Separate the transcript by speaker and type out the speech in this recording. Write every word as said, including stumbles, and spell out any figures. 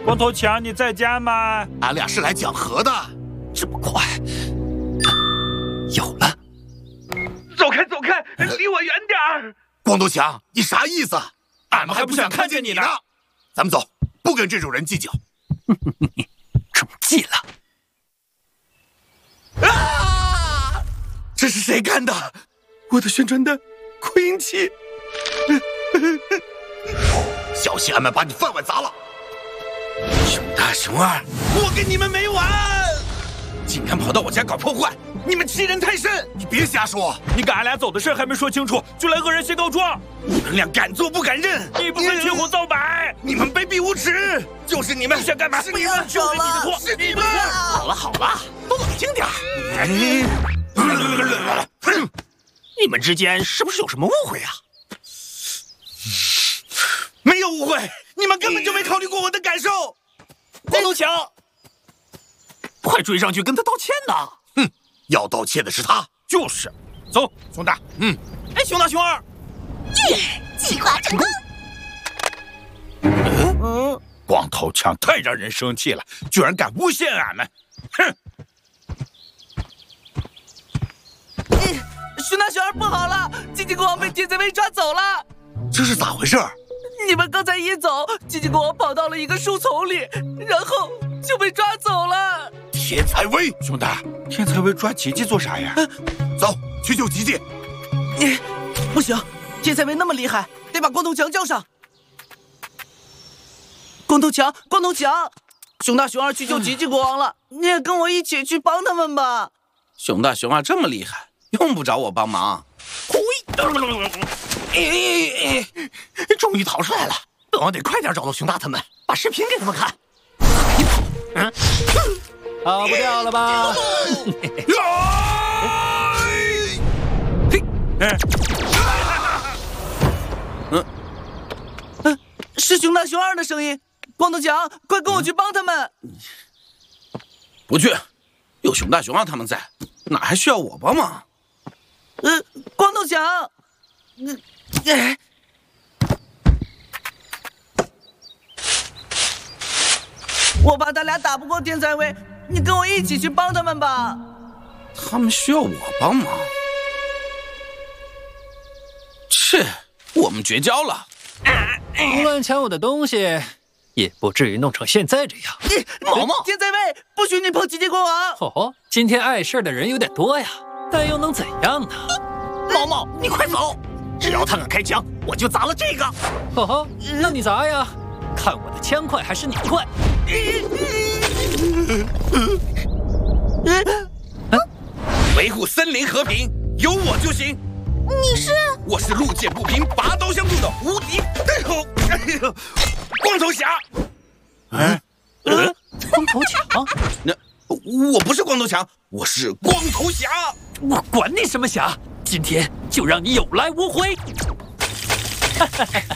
Speaker 1: 光头强，你在家吗？
Speaker 2: 俺俩是来讲和的。
Speaker 3: 这么快，有了！
Speaker 4: 走开，走开，离我远点儿！
Speaker 2: 光头强，你啥意思？俺们还不想看见你呢。咱们走，不跟这种人计较。
Speaker 3: 中计了！
Speaker 2: 啊！这是谁干的？我的宣传单，扩音器！小心俺们把你饭碗砸了！
Speaker 3: 熊大、熊二，
Speaker 2: 我跟你们没完！竟然跑到我家搞破坏，你们欺人太甚！你别瞎说！
Speaker 1: 你跟俺俩走的事还没说清楚，就来恶人先告状！
Speaker 2: 你们俩敢做不敢认！
Speaker 1: 你不会骑虎造百！
Speaker 2: 你们卑鄙无耻！就是你们！
Speaker 1: 想干嘛？
Speaker 2: 是你们！
Speaker 1: 就是你的错！
Speaker 2: 是你们！
Speaker 3: 好了好了，都冷静点。你们之间是不是有什么误会啊？
Speaker 2: 没有误会，你们根本就没考虑过我的感受。
Speaker 3: 光头强，快追上去跟他道歉呐！
Speaker 2: 哼，要道歉的是他。
Speaker 1: 就是，走，熊大。
Speaker 2: 嗯，
Speaker 3: 哎，熊大、熊二，
Speaker 5: 耶，计划成功。
Speaker 1: 嗯嗯，光头强太让人生气了，居然敢诬陷俺们！哼！
Speaker 6: 熊大、熊二不好了，基金国王被天才威抓走了。
Speaker 2: 这是咋回事？
Speaker 6: 你们刚才一走，基金国王跑到了一个树丛里，然后就被抓走了。
Speaker 2: 天才威，
Speaker 1: 熊大，天才威抓吉吉做啥呀？
Speaker 2: 走，去救吉吉。
Speaker 6: 你不行，天才威那么厉害，得把光头强叫上。光头强，光头强，熊大、熊二去救吉吉国王了，你也跟我一起去帮他们吧。
Speaker 3: 熊大、熊二这么厉害，用不着我帮忙。嘿，哎哎，终于逃出来了！我得快点找到熊大他们，把视频给他们看。嗯，
Speaker 7: 跑不掉了吧？
Speaker 3: 嘿，
Speaker 6: 嗯嗯，是熊大、熊二的声音。光头强，快跟我去帮他们！
Speaker 3: 不去，有熊大、熊二他们在，哪还需要我帮忙？
Speaker 6: 呃，光头强，嗯，哎，我怕他俩打不过天才威，你跟我一起去帮他们吧。
Speaker 3: 他们需要我帮忙？切，我们绝交了。
Speaker 7: 乱抢我的东西，也不至于弄成现在这样。
Speaker 3: 毛毛，
Speaker 6: 天才威，不许你碰基金国王！
Speaker 7: 哦，今天碍事的人有点多呀，但又能怎样呢？
Speaker 3: 毛毛，你快走！只要他敢开枪，我就砸了这个。
Speaker 7: 哦吼，那你砸呀？看我的枪快还是你快？
Speaker 2: 维护森林和平，有我就行。
Speaker 5: 你是？
Speaker 2: 我是路见不平，拔刀相助的无敌。哎呦，光头侠。
Speaker 7: 嗯嗯，光头强？
Speaker 2: 那我不是光头强，我是光头侠。
Speaker 7: 我管你什么侠，今天就让你有来无回。